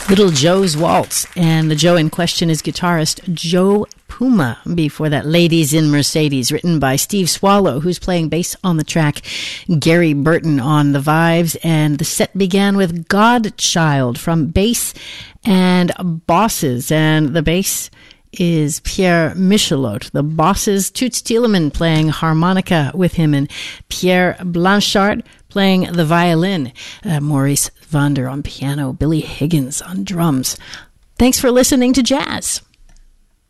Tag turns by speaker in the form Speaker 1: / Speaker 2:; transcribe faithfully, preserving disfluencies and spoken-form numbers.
Speaker 1: Little Joe's Waltz, and the Joe in question is guitarist Joe Puma. Before that, Ladies in Mercedes, written by Steve Swallow, who's playing bass on the track, Gary Burton on the vibes, and the set began with Godchild from Bass and Bosses, and the bass is Pierre Michelot. The Bosses, Toots Thielemans playing harmonica with him, and Pierre Blanchard playing the violin, uh, Maurice Vander on piano, Billy Higgins on drums. Thanks for listening to Jazz.